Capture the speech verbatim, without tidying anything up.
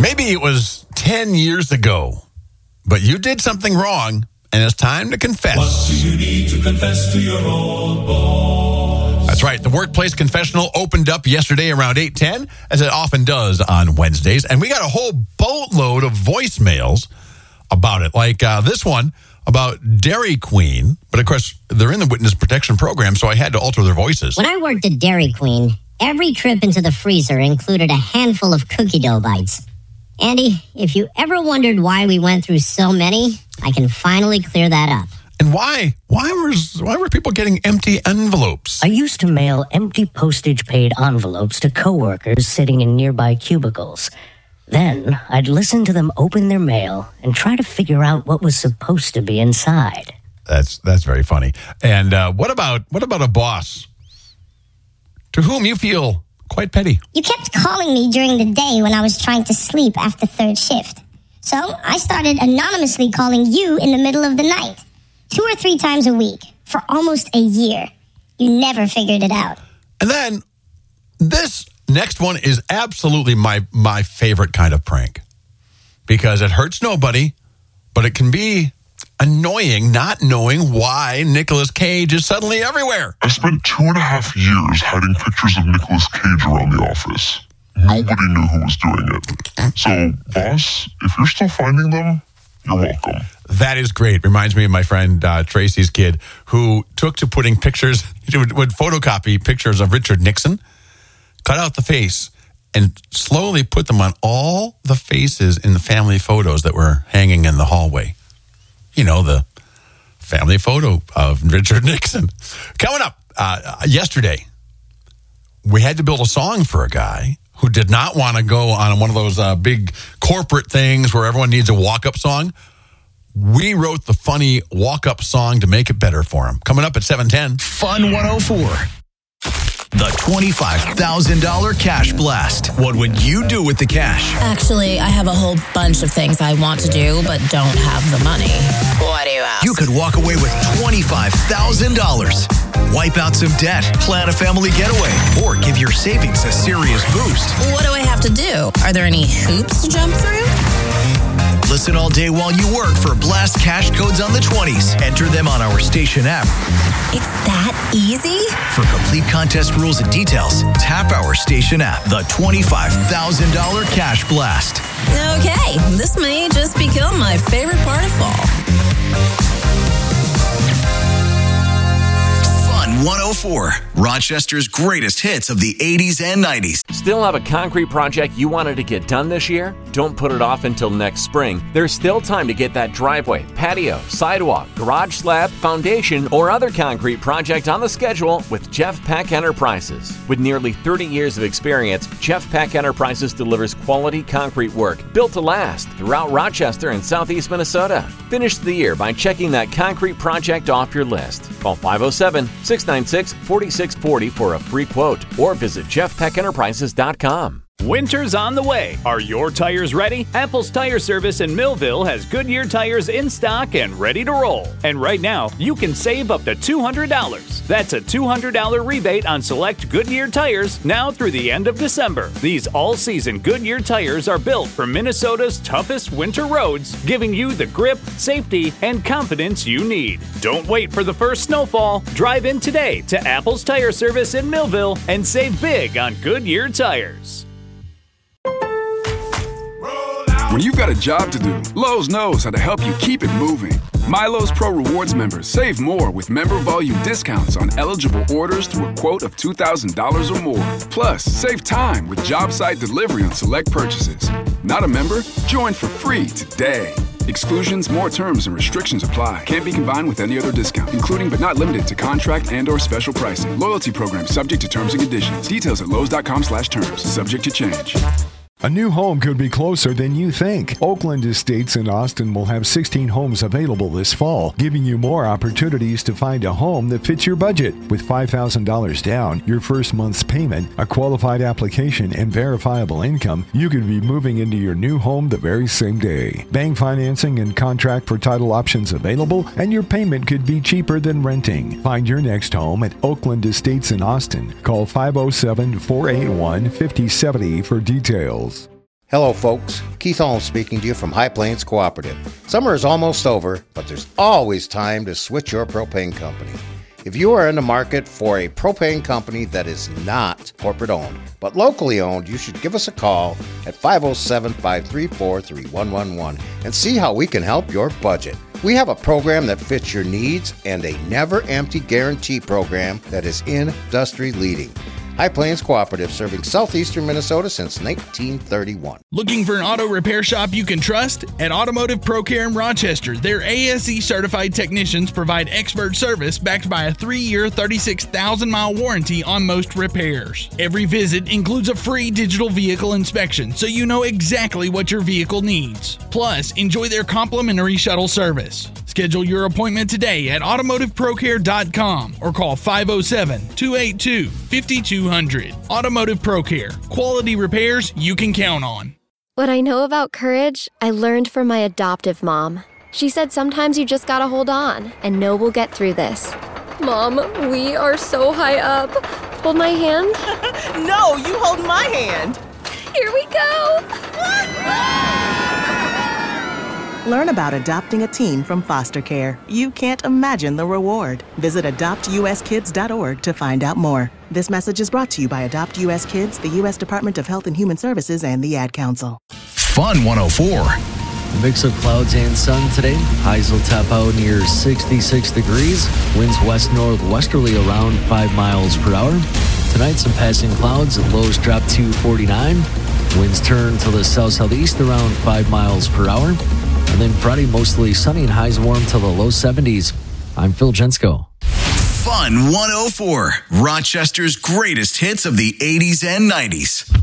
Maybe it was ten years ago, but you did something wrong, and it's time to confess. What do you need to confess to your old boss? That's right. The Workplace Confessional opened up yesterday around eight ten, as it often does on Wednesdays, and we got a whole boatload of voicemails about it, like uh, this one about Dairy Queen. But, of course, they're in the Witness Protection Program, so I had to alter their voices. When I worked at Dairy Queen, every trip into the freezer included a handful of cookie dough bites. Andy, if you ever wondered why we went through so many, I can finally clear that up. And why? Why was why were people getting empty envelopes? I used to mail empty postage-paid envelopes to coworkers sitting in nearby cubicles. Then I'd listen to them open their mail and try to figure out what was supposed to be inside. That's that's very funny. And uh, what about what about a boss to whom you feel quite petty? You kept calling me during the day when I was trying to sleep after third shift. So I started anonymously calling you in the middle of the night, two or three times a week, for almost a year. You never figured it out. And then this next one is absolutely my, my favorite kind of prank, because it hurts nobody, but it can be annoying not knowing why Nicolas Cage is suddenly everywhere. I spent two and a half years hiding pictures of Nicolas Cage around the office. Nobody knew who was doing it. So, boss, if you're still finding them, you're welcome. That is great. Reminds me of my friend uh, Tracy's kid, who took to putting pictures, he would, would photocopy pictures of Richard Nixon, cut out the face, and slowly put them on all the faces in the family photos that were hanging in the hallway. You know, the family photo of Richard Nixon. Coming up, uh, yesterday, we had to build a song for a guy who did not want to go on one of those uh, big corporate things where everyone needs a walk-up song. We wrote the funny walk-up song to make it better for him. Coming up at seven ten. Fun one oh four. The twenty-five thousand dollars Cash Blast. What would you do with the cash? Actually, I have a whole bunch of things I want to do, but don't have the money. Why do you ask? You could walk away with twenty-five thousand dollars. Wipe out some debt, plan a family getaway, or give your savings a serious boost. What do I have to do? Are there any hoops to jump through? Listen all day while you work for Blast Cash codes on the twenties. Enter them on our station app. It's that easy? For complete contest rules and details, tap our station app. The twenty-five thousand dollars Cash Blast. Okay, this may just become my favorite part of fall. one oh four, Rochester's greatest hits of the eighties and nineties. Still have a concrete project you wanted to get done this year? Don't put it off until next spring. There's still time to get that driveway, patio, sidewalk, garage slab, foundation, or other concrete project on the schedule with Jeff Peck Enterprises. With nearly thirty years of experience, Jeff Peck Enterprises delivers quality concrete work built to last throughout Rochester and southeast Minnesota. Finish the year by checking that concrete project off your list. Call five oh seven, six nine six, four six four oh for a free quote or visit jeff peck enterprises dot com. Winter's on the way. Are your tires ready? Apple's Tire Service in Millville has Goodyear tires in stock and ready to roll. And right now, you can save up to two hundred dollars. That's a two hundred dollars rebate on select Goodyear tires now through the end of December. These all-season Goodyear tires are built for Minnesota's toughest winter roads, giving you the grip, safety, and confidence you need. Don't wait for the first snowfall. Drive in today to Apple's Tire Service in Millville and save big on Goodyear tires. When you've got a job to do, Lowe's knows how to help you keep it moving. MyLowe's Pro Rewards members save more with member volume discounts on eligible orders through a quote of two thousand dollars or more. Plus, save time with job site delivery on select purchases. Not a member? Join for free today. Exclusions, more terms, and restrictions apply. Can't be combined with any other discount, including but not limited to contract and or special pricing. Loyalty program subject to terms and conditions. Details at lowes.com slash terms. Subject to change. A new home could be closer than you think. Oakland Estates in Austin will have sixteen homes available this fall, giving you more opportunities to find a home that fits your budget. With five thousand dollars down, your first month's payment, a qualified application, and verifiable income, you could be moving into your new home the very same day. Bank financing and contract for title options available, and your payment could be cheaper than renting. Find your next home at Oakland Estates in Austin. Call five oh seven, four eight one, five oh seven oh for details. Hello, folks. Keith Holmes speaking to you from High Plains Cooperative. Summer is almost over, but there's always time to switch your propane company. If you are in the market for a propane company that is not corporate owned, but locally owned, you should give us a call at five oh seven, five three four, three one one one and see how we can help your budget. We have a program that fits your needs and a never empty guarantee program that is industry leading. High Plains Cooperative, serving southeastern Minnesota since nineteen thirty-one. Looking for an auto repair shop you can trust? At Automotive Pro Care in Rochester, their A S E certified technicians provide expert service backed by a three-year, thirty-six thousand mile warranty on most repairs. Every visit includes a free digital vehicle inspection, so you know exactly what your vehicle needs. Plus, enjoy their complimentary shuttle service. Schedule your appointment today at automotive pro care dot com or call five oh seven, two eight two, five two zero zero. Automotive Pro Care. Quality repairs you can count on. What I know about courage, I learned from my adoptive mom. She said sometimes you just gotta hold on and know we'll get through this. Mom, we are so high up. Hold my hand. No, you hold my hand. Here we go. Learn about adopting a teen from foster care. You can't imagine the reward. Visit adopt u s kids dot org to find out more. This message is brought to you by Adopt U S Kids, the U S Department of Health and Human Services, and the Ad Council. Fun one oh four. A mix of clouds and sun today. Highs will top out near sixty-six degrees. Winds west-northwesterly around five miles per hour. Tonight, some passing clouds. Lows drop to forty-nine. Winds turn to the south-southeast around five miles per hour. And then Friday, mostly sunny and highs warm to the low seventies. I'm Phil Jensko. Fun one oh four. Rochester's greatest hits of the eighties and nineties.